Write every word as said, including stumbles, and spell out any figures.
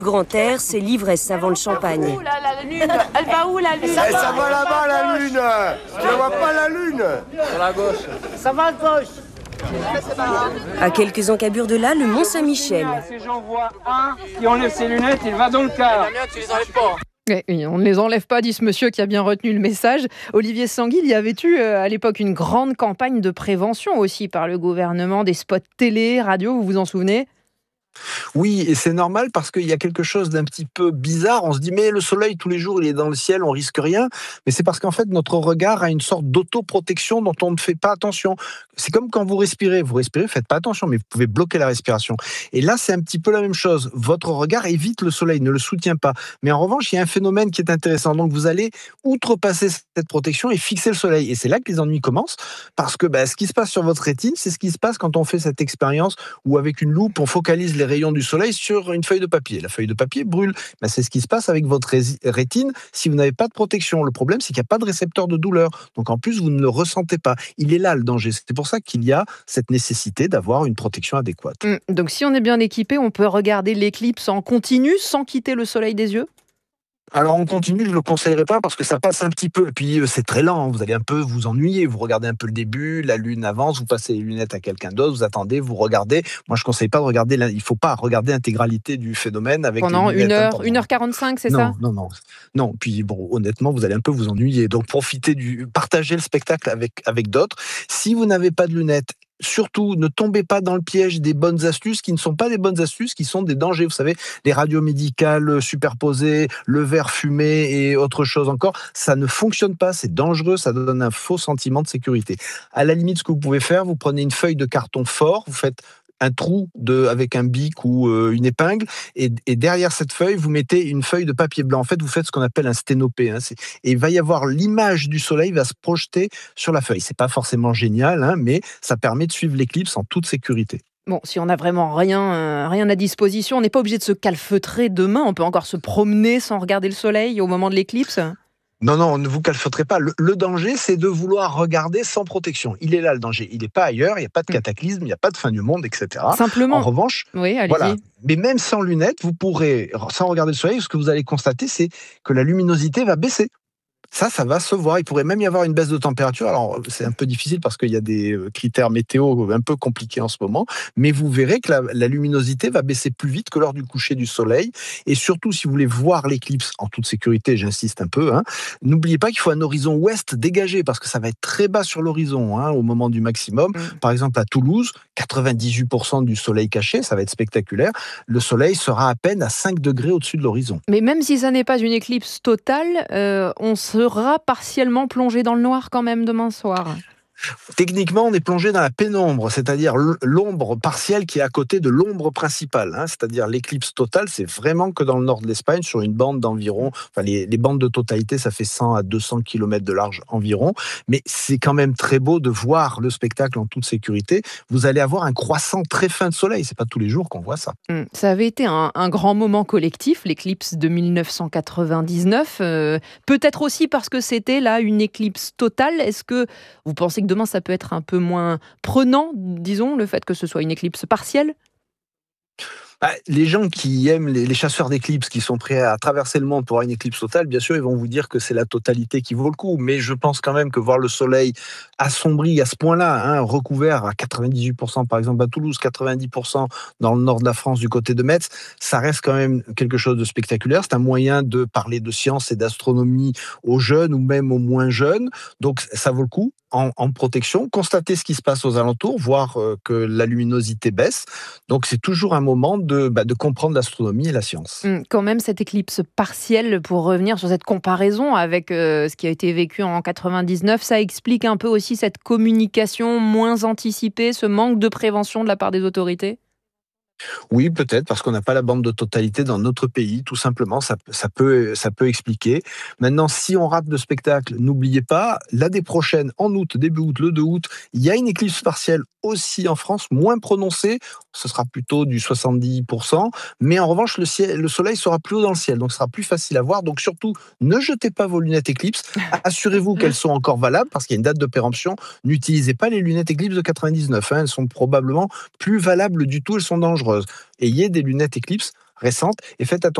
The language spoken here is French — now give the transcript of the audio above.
Grand air, c'est l'ivresse avant le champagne. Où, là, la lune Elle va où la lune Eh, ça va là-bas la lune. Tu ne vois pas la lune? Sur la gauche. Ça va à gauche. À quelques encablures de là, le Mont Saint-Michel. Si j'en vois un qui enlève ses lunettes, il va dans le car. Tu les enlèves pas. Oui, oui, on ne les enlève pas, dit ce monsieur qui a bien retenu le message. Olivier Sanguy, il y avait eu euh, à l'époque une grande campagne de prévention aussi par le gouvernement, des spots télé, radio, vous vous en souvenez ? Oui, et c'est normal parce qu'il y a quelque chose d'un petit peu bizarre. On se dit, mais le soleil, tous les jours, il est dans le ciel, on risque rien. Mais c'est parce qu'en fait, notre regard a une sorte d'autoprotection dont on ne fait pas attention. C'est comme quand vous respirez. Vous respirez, faites pas attention, mais vous pouvez bloquer la respiration. Et là, c'est un petit peu la même chose. Votre regard évite le soleil, ne le soutient pas. Mais en revanche, il y a un phénomène qui est intéressant. Donc, vous allez outrepasser cette protection et fixer le soleil. Et c'est là que les ennuis commencent parce que bah, ce qui se passe sur votre rétine, c'est ce qui se passe quand on fait cette expérience où avec une loupe, on focalise les rayons du soleil sur une feuille de papier. La feuille de papier brûle. Ben, c'est ce qui se passe avec votre rétine si vous n'avez pas de protection. Le problème, c'est qu'il n'y a pas de récepteur de douleur. Donc en plus, vous ne le ressentez pas. Il est là le danger. C'est pour ça qu'il y a cette nécessité d'avoir une protection adéquate. Mmh. Donc si on est bien équipé, on peut regarder l'éclipse en continu sans quitter le soleil des yeux ? Alors on continue, je ne le conseillerais pas parce que ça passe un petit peu. Et puis c'est très lent, vous allez un peu vous ennuyer. Vous regardez un peu le début, la lune avance, vous passez les lunettes à quelqu'un d'autre, vous attendez, vous regardez. Moi je ne conseille pas de regarder, il ne faut pas regarder l'intégralité du phénomène avec pendant les une heure, hein, une heure quarante-cinq, c'est non, ça ? Non, non, non. Puis bon, honnêtement, vous allez un peu vous ennuyer. Donc profitez du, partagez le spectacle avec, avec d'autres. Si vous n'avez pas de lunettes, surtout, ne tombez pas dans le piège des bonnes astuces qui ne sont pas des bonnes astuces, qui sont des dangers. Vous savez, les radios médicales superposées, le verre fumé et autre chose encore, ça ne fonctionne pas, c'est dangereux, ça donne un faux sentiment de sécurité. À la limite, ce que vous pouvez faire, vous prenez une feuille de carton fort, vous faites un trou de, avec un bic ou euh, une épingle, et, et derrière cette feuille, vous mettez une feuille de papier blanc. En fait, vous faites ce qu'on appelle un sténopé. Hein, et il va y avoir l'image du soleil va se projeter sur la feuille. C'est pas forcément génial, hein, mais ça permet de suivre l'éclipse en toute sécurité. Bon, si on n'a vraiment rien, euh, rien à disposition, on n'est pas obligé de se calfeutrer demain. On peut encore se promener sans regarder le soleil au moment de l'éclipse. Non, non, ne vous calfeutrez pas. Le, le danger, c'est de vouloir regarder sans protection. Il est là, le danger. Il n'est pas ailleurs, il n'y a pas de cataclysme, il n'y a pas de fin du monde, et cetera. Simplement. En revanche, oui, allez-y. Voilà. Mais même sans lunettes, vous pourrez, sans regarder le soleil, ce que vous allez constater, c'est que la luminosité va baisser. Ça, ça va se voir. Il pourrait même y avoir une baisse de température. Alors, c'est un peu difficile parce qu'il y a des critères météo un peu compliqués en ce moment. Mais vous verrez que la, la luminosité va baisser plus vite que lors du coucher du soleil. Et surtout, si vous voulez voir l'éclipse en toute sécurité, j'insiste un peu, hein, n'oubliez pas qu'il faut un horizon ouest dégagé parce que ça va être très bas sur l'horizon hein, au moment du maximum. Mmh. Par exemple, à Toulouse, quatre-vingt-dix-huit pour cent du soleil caché, ça va être spectaculaire. Le soleil sera à peine à cinq degrés au-dessus de l'horizon. Mais même si ça n'est pas une éclipse totale, euh, on se sera partiellement plongé dans le noir quand même demain soir. Techniquement, on est plongé dans la pénombre, c'est-à-dire l'ombre partielle qui est à côté de l'ombre principale. Hein, c'est-à-dire l'éclipse totale, c'est vraiment que dans le nord de l'Espagne, sur une bande d'environ, enfin les, les bandes de totalité, ça fait cent à deux cents kilomètres de large environ. Mais c'est quand même très beau de voir le spectacle en toute sécurité. Vous allez avoir un croissant très fin de soleil. C'est pas tous les jours qu'on voit ça. Mmh, ça avait été un, un grand moment collectif, l'éclipse de mille neuf cent quatre-vingt-dix-neuf. Euh, peut-être aussi parce que c'était là une éclipse totale. Est-ce que vous pensez que demain, ça peut être un peu moins prenant, disons, le fait que ce soit une éclipse partielle ? Bah, les gens qui aiment les, les chasseurs d'éclipses, qui sont prêts à traverser le monde pour avoir une éclipse totale, bien sûr, ils vont vous dire que c'est la totalité qui vaut le coup. Mais je pense quand même que voir le soleil assombri à ce point-là, hein, recouvert à quatre-vingt-dix-huit pour cent par exemple à Toulouse, quatre-vingt-dix pour cent dans le nord de la France du côté de Metz, ça reste quand même quelque chose de spectaculaire. C'est un moyen de parler de science et d'astronomie aux jeunes ou même aux moins jeunes. Donc ça vaut le coup. En, en protection, constater ce qui se passe aux alentours, voir euh, que la luminosité baisse. Donc c'est toujours un moment de, bah, de comprendre l'astronomie et la science. Mmh, quand même, cette éclipse partielle, pour revenir sur cette comparaison avec euh, ce qui a été vécu en quatre-vingt-dix-neuf, ça explique un peu aussi cette communication moins anticipée, ce manque de prévention de la part des autorités ? Oui, peut-être, parce qu'on n'a pas la bande de totalité dans notre pays, tout simplement, ça, ça, peut, ça peut expliquer. Maintenant, si on rate le spectacle, n'oubliez pas, l'année prochaine, en août, début août, le deux août, il y a une éclipse partielle aussi en France, moins prononcée, ce sera plutôt du soixante-dix pour cent, mais en revanche, le, ciel, le soleil sera plus haut dans le ciel, donc ce sera plus facile à voir. Donc surtout, ne jetez pas vos lunettes éclipse, assurez-vous qu'elles sont encore valables, parce qu'il y a une date de péremption, n'utilisez pas les lunettes éclipse de quatre-vingt-dix-neuf, hein, elles sont probablement plus valables du tout, elles sont dangereuses. Ayez des lunettes éclipse récentes. Et faites attention.